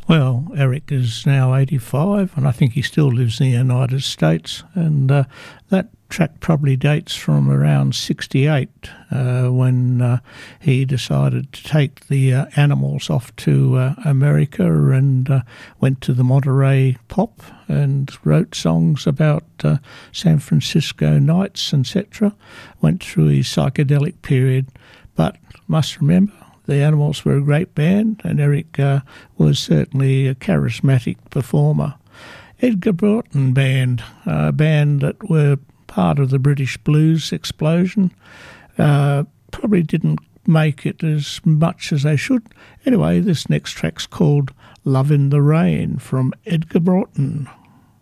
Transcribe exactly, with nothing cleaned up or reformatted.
Well, Eric is now eighty-five, and I think he still lives in the United States. And uh, that track probably dates from around sixty-eight, uh, when uh, he decided to take the uh, Animals off to uh, America and uh, went to the Monterey Pop and wrote songs about uh, San Francisco nights, et cetera. Went through his psychedelic period, but must remember, the Animals were a great band, and Eric uh, was certainly a charismatic performer. Edgar Broughton Band, a band that were part of the British blues explosion, uh, probably didn't make it as much as they should. Anyway, this next track's called Love in the Rain from Edgar Broughton.